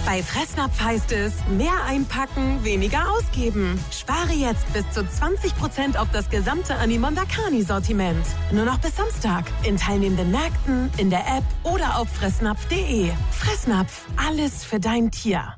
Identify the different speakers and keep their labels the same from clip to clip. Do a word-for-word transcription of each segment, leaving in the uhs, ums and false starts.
Speaker 1: Bei Fressnapf heißt es, mehr einpacken, weniger ausgeben. Spare jetzt bis zu zwanzig Prozent auf das gesamte Animon Dakani-Sortiment. Nur noch bis Samstag. In teilnehmenden Märkten, in der App oder auf fressnapf punkt de. Fressnapf, alles für dein Tier.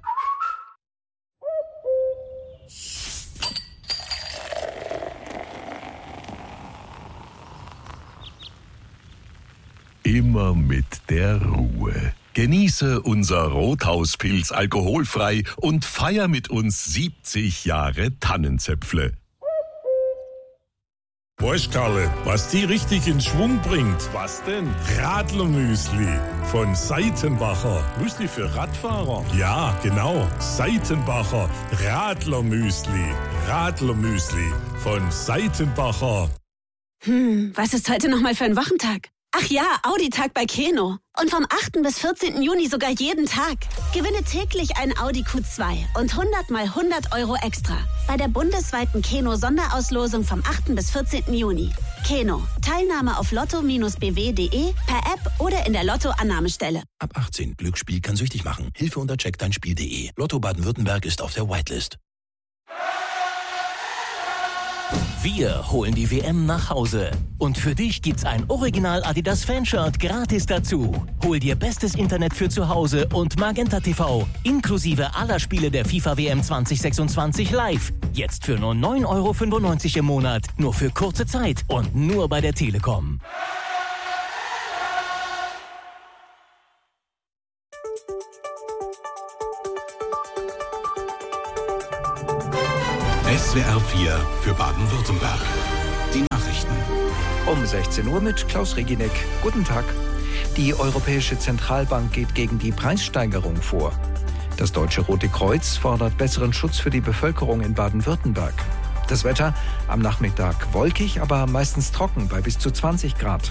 Speaker 2: Immer mit der Ruhe. Genieße unser Rothauspilz alkoholfrei und feier mit uns siebzig Jahre Tannenzäpfle.
Speaker 3: Weißt, Karle, was die richtig in Schwung bringt? Was denn? Radlermüsli von Seitenbacher. Müsli für Radfahrer? Ja, genau. Seitenbacher Radlermüsli. Radlermüsli von Seitenbacher.
Speaker 4: Hm, was ist heute nochmal für ein Wochentag? Ach ja, Audi-Tag bei Keno. Und vom achten bis vierzehnten Juni sogar jeden Tag. Gewinne täglich ein Audi Q zwei und hundert mal hundert Euro extra. Bei der bundesweiten Keno-Sonderauslosung vom achten bis vierzehnten Juni. Keno. Teilnahme auf lotto Bindestrich b w punkt de, per App oder in der Lotto-Annahmestelle.
Speaker 5: Ab achtzehn. Glücksspiel kann süchtig machen. Hilfe unter check dein Spiel punkt de. Lotto Baden-Württemberg ist auf der Whitelist.
Speaker 6: Wir holen die W M nach Hause. Und für dich gibt's ein Original Adidas Fanshirt gratis dazu. Hol dir bestes Internet für zu Hause und Magenta T V. Inklusive aller Spiele der FIFA W M zwanzig sechsundzwanzig live. Jetzt für nur neun Euro fünfundneunzig im Monat. Nur für kurze Zeit und nur bei der Telekom.
Speaker 7: S W R vier für Baden-Württemberg. Die Nachrichten.
Speaker 8: Um sechzehn Uhr mit Klaus Reginek. Guten Tag. Die Europäische Zentralbank geht gegen die Preissteigerung vor. Das Deutsche Rote Kreuz fordert besseren Schutz für die Bevölkerung in Baden-Württemberg. Das Wetter am Nachmittag wolkig, aber meistens trocken bei bis zu zwanzig Grad.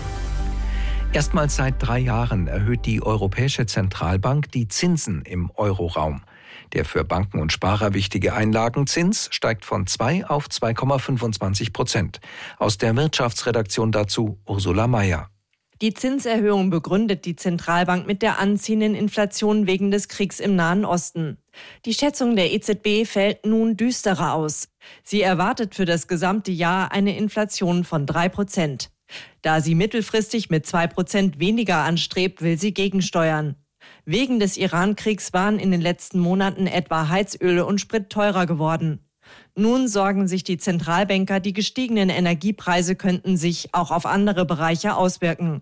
Speaker 8: Erstmals seit drei Jahren erhöht die Europäische Zentralbank die Zinsen im Euroraum. Der für Banken und Sparer wichtige Einlagenzins steigt von zwei auf zwei Komma fünfundzwanzig Prozent. Aus der Wirtschaftsredaktion dazu Ursula Mayer.
Speaker 9: Die Zinserhöhung begründet die Zentralbank mit der anziehenden Inflation wegen des Kriegs im Nahen Osten. Die Schätzung der E Z B fällt nun düsterer aus. Sie erwartet für das gesamte Jahr eine Inflation von drei Prozent. Da sie mittelfristig mit zwei Prozent weniger anstrebt, will sie gegensteuern. Wegen des Iran-Kriegs waren in den letzten Monaten etwa Heizöl und Sprit teurer geworden. Nun sorgen sich die Zentralbanker, die gestiegenen Energiepreise könnten sich auch auf andere Bereiche auswirken.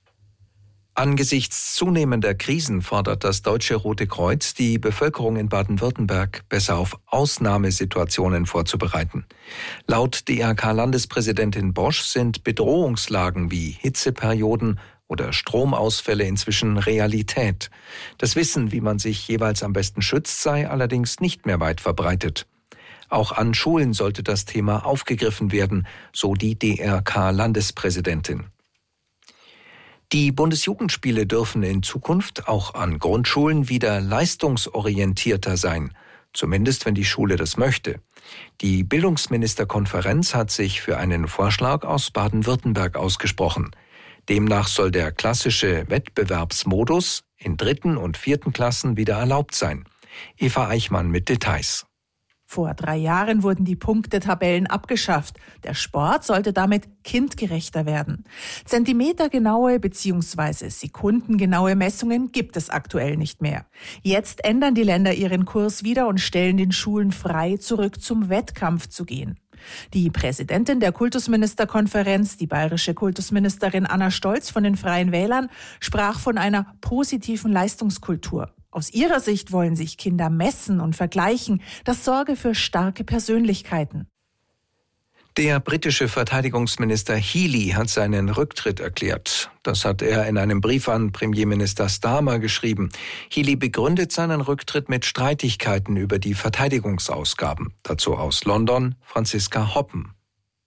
Speaker 8: Angesichts zunehmender Krisen fordert das Deutsche Rote Kreuz die Bevölkerung in Baden-Württemberg besser auf Ausnahmesituationen vorzubereiten. Laut D R K-Landespräsidentin Bosch sind Bedrohungslagen wie Hitzeperioden oder Stromausfälle inzwischen Realität. Das Wissen, wie man sich jeweils am besten schützt, sei allerdings nicht mehr weit verbreitet. Auch an Schulen sollte das Thema aufgegriffen werden, so die D R K-Landespräsidentin. Die Bundesjugendspiele dürfen in Zukunft auch an Grundschulen wieder leistungsorientierter sein, zumindest wenn die Schule das möchte. Die Bildungsministerkonferenz hat sich für einen Vorschlag aus Baden-Württemberg ausgesprochen. Demnach soll der klassische Wettbewerbsmodus in dritten und vierten Klassen wieder erlaubt sein. Eva Eichmann mit Details.
Speaker 10: Vor drei Jahren wurden die Punktetabellen abgeschafft. Der Sport sollte damit kindgerechter werden. Zentimetergenaue bzw. sekundengenaue Messungen gibt es aktuell nicht mehr. Jetzt ändern die Länder ihren Kurs wieder und stellen den Schulen frei, zurück zum Wettkampf zu gehen. Die Präsidentin der Kultusministerkonferenz, die bayerische Kultusministerin Anna Stolz von den Freien Wählern, sprach von einer positiven Leistungskultur. Aus ihrer Sicht wollen sich Kinder messen und vergleichen. Das sorge für starke Persönlichkeiten.
Speaker 8: Der britische Verteidigungsminister Healey hat seinen Rücktritt erklärt. Das hat er in einem Brief an Premierminister Starmer geschrieben. Healey begründet seinen Rücktritt mit Streitigkeiten über die Verteidigungsausgaben. Dazu aus London Franziska Hoppen.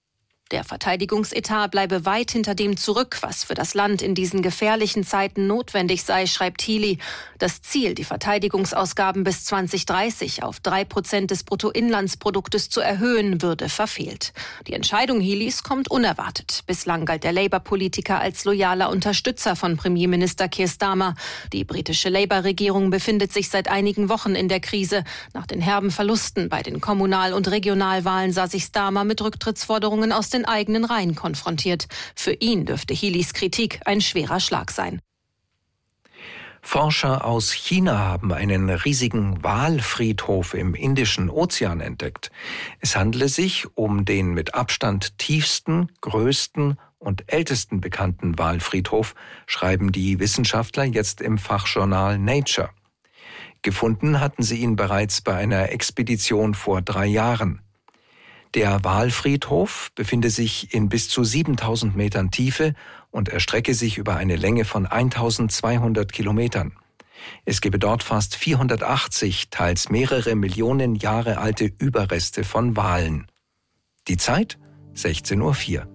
Speaker 11: Der Verteidigungsetat bleibe weit hinter dem zurück, was für das Land in diesen gefährlichen Zeiten notwendig sei, schreibt Healey. Das Ziel, die Verteidigungsausgaben bis zwanzig dreißig auf drei Prozent des Bruttoinlandsproduktes zu erhöhen, würde verfehlt. Die Entscheidung Healeys kommt unerwartet. Bislang galt der Labour-Politiker als loyaler Unterstützer von Premierminister Keir Starmer. Die britische Labour-Regierung befindet sich seit einigen Wochen in der Krise. Nach den herben Verlusten bei den Kommunal- und Regionalwahlen sah sich Starmer mit Rücktrittsforderungen aus den eigenen Reihen konfrontiert. Für ihn dürfte Healeys Kritik ein schwerer Schlag sein.
Speaker 8: Forscher aus China haben einen riesigen Walfriedhof im Indischen Ozean entdeckt. Es handele sich um den mit Abstand tiefsten, größten und ältesten bekannten Walfriedhof, schreiben die Wissenschaftler jetzt im Fachjournal Nature. Gefunden hatten sie ihn bereits bei einer Expedition vor drei Jahren. Der Walfriedhof befinde sich in bis zu siebentausend Metern Tiefe und erstrecke sich über eine Länge von eintausendzweihundert Kilometern. Es gebe dort fast vierhundertachtzig, teils mehrere Millionen Jahre alte Überreste von Walen. Die Zeit sechzehn Uhr vier.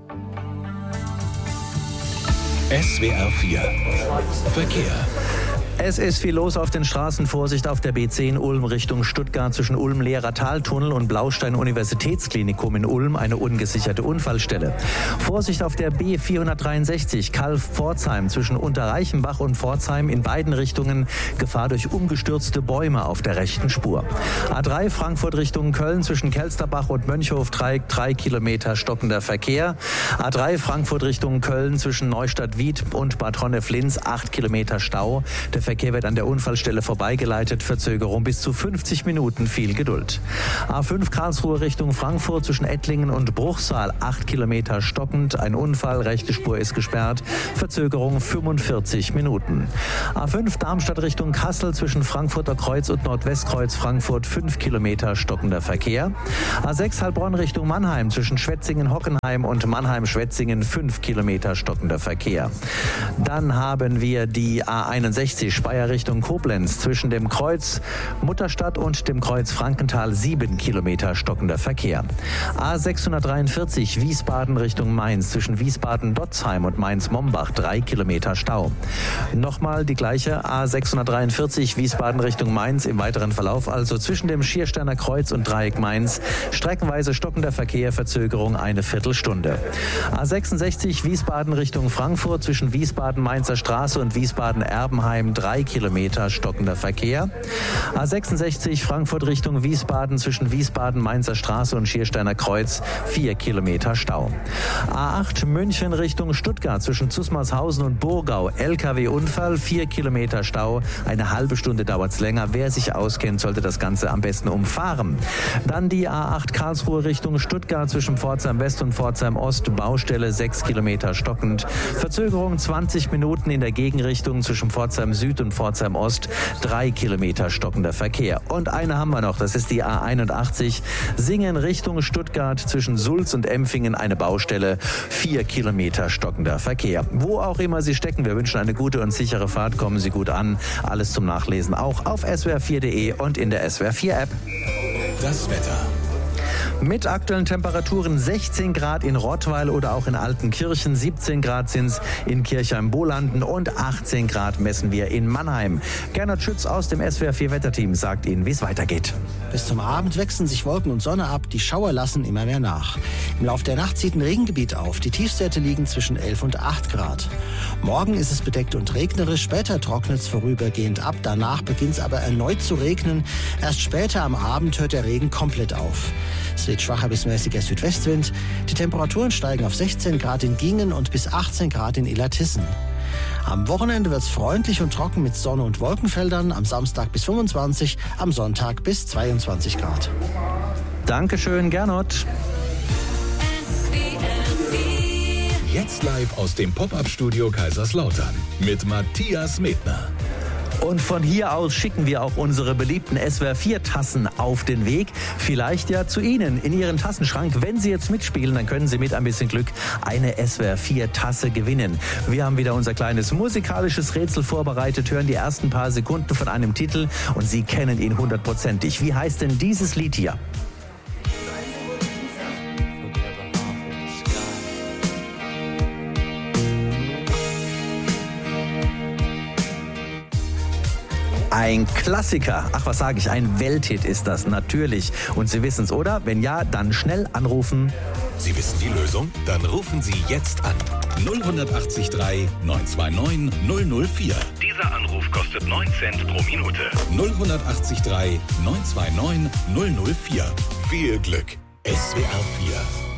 Speaker 5: S W R vier Verkehr.
Speaker 12: Es ist viel los auf den Straßen. Vorsicht auf der B zehn Ulm Richtung Stuttgart zwischen Ulm-Lehrer-Taltunnel und Blaustein-Universitätsklinikum in Ulm eine ungesicherte Unfallstelle. Vorsicht auf der B vierhundertdreiundsechzig Calw-Pforzheim zwischen Unterreichenbach und Pforzheim in beiden Richtungen Gefahr durch umgestürzte Bäume auf der rechten Spur. A drei Frankfurt Richtung Köln zwischen Kelsterbach und Mönchhof-Dreieck drei Kilometer stockender Verkehr. A drei Frankfurt Richtung Köln zwischen Neustadt-Wied und Bad Honnef-Linz acht Kilometer Stau. Der Verkehr wird an der Unfallstelle vorbeigeleitet. Verzögerung bis zu fünfzig Minuten. Viel Geduld. A fünf Karlsruhe Richtung Frankfurt zwischen Ettlingen und Bruchsal acht Kilometer stockend. Ein Unfall. Rechte Spur ist gesperrt. Verzögerung fünfundvierzig Minuten. A fünf Darmstadt Richtung Kassel zwischen Frankfurter Kreuz und Nordwestkreuz Frankfurt fünf Kilometer stockender Verkehr. A sechs Heilbronn Richtung Mannheim zwischen Schwetzingen-Hockenheim und Mannheim-Schwetzingen fünf Kilometer stockender Verkehr. Dann haben wir die A einundsechzig Speyer Richtung Koblenz zwischen dem Kreuz Mutterstadt und dem Kreuz Frankenthal sieben Kilometer stockender Verkehr. A sechshundertdreiundvierzig Wiesbaden Richtung Mainz zwischen Wiesbaden-Dotzheim und Mainz-Mombach drei Kilometer Stau. Nochmal die gleiche A sechshundertdreiundvierzig Wiesbaden Richtung Mainz im weiteren Verlauf, also zwischen dem Schiersteiner Kreuz und Dreieck Mainz streckenweise stockender Verkehr, Verzögerung eine Viertelstunde. A sechsundsechzig Wiesbaden Richtung Frankfurt zwischen Wiesbaden-Mainzer Straße und Wiesbaden-Erbenheim drei Kilometer stockender Verkehr. A sechsundsechzig Frankfurt Richtung Wiesbaden zwischen Wiesbaden-Mainzer Straße und Schiersteiner Kreuz vier Kilometer Stau. A acht München Richtung Stuttgart zwischen Zusmarshausen und Burgau L K W-Unfall, vier Kilometer Stau. Eine halbe Stunde dauert es länger. Wer sich auskennt, sollte das Ganze am besten umfahren. Dann die A acht Karlsruhe Richtung Stuttgart zwischen Pforzheim West und Pforzheim Ost. Baustelle sechs Kilometer stockend. Verzögerung zwanzig Minuten in der Gegenrichtung zwischen Pforzheim Süd und Pforzheim Ost, drei Kilometer stockender Verkehr. Und eine haben wir noch, das ist die A einundachtzig, Singen Richtung Stuttgart zwischen Sulz und Empfingen eine Baustelle, vier Kilometer stockender Verkehr. Wo auch immer Sie stecken, wir wünschen eine gute und sichere Fahrt, kommen Sie gut an. Alles zum Nachlesen auch auf S W R vier Punkt de und in der S W R vier App.
Speaker 5: Das Wetter.
Speaker 12: Mit aktuellen Temperaturen sechzehn Grad in Rottweil oder auch in Altenkirchen, siebzehn Grad sind es in Kirchheim-Bolanden und achtzehn Grad messen wir in Mannheim. Gernot Schütz aus dem S W R vier Wetterteam sagt Ihnen, wie es weitergeht.
Speaker 13: Bis zum Abend wechseln sich Wolken und Sonne ab, die Schauer lassen immer mehr nach. Im Laufe der Nacht zieht ein Regengebiet auf, die Tiefstwerte liegen zwischen elf und acht Grad. Morgen ist es bedeckt und regnerisch, später trocknet es vorübergehend ab, danach beginnt es aber erneut zu regnen. Erst später am Abend hört der Regen komplett auf. Es weht schwacher bis mäßiger Südwestwind. Die Temperaturen steigen auf sechzehn Grad in Gingen und bis achtzehn Grad in Illertissen. Am Wochenende wird es freundlich und trocken mit Sonne- und Wolkenfeldern. Am Samstag bis fünfundzwanzig, am Sonntag bis zweiundzwanzig Grad.
Speaker 12: Dankeschön, Gernot.
Speaker 5: Jetzt live aus dem Pop-Up-Studio Kaiserslautern mit Matthias Medner.
Speaker 12: Und von hier aus schicken wir auch unsere beliebten S W R vier Tassen auf den Weg. Vielleicht ja zu Ihnen in Ihren Tassenschrank. Wenn Sie jetzt mitspielen, dann können Sie mit ein bisschen Glück eine S W R vier Tasse gewinnen. Wir haben wieder unser kleines musikalisches Rätsel vorbereitet, hören die ersten paar Sekunden von einem Titel und Sie kennen ihn hundertprozentig. Wie heißt denn dieses Lied hier? Ein Klassiker. Ach, was sage ich? Ein Welthit ist das, natürlich. Und Sie wissen es, oder? Wenn ja, dann schnell anrufen.
Speaker 7: Sie wissen die Lösung? Dann rufen Sie jetzt an. null acht drei neun zwei neun null null vier.
Speaker 2: Dieser Anruf kostet neun Cent pro Minute.
Speaker 7: null acht drei neun zwei neun null null vier. Viel Glück. S W R vier.